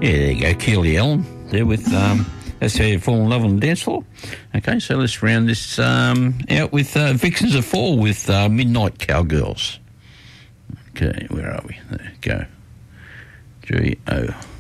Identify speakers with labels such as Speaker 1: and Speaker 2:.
Speaker 1: Yeah, there you go, Keely Allen there with That's How You Fall in Love on the Dance Floor. Okay, so let's round this out with Vixens of Fall with Midnight Cowgirls. Okay, where are we? There you go. G-O.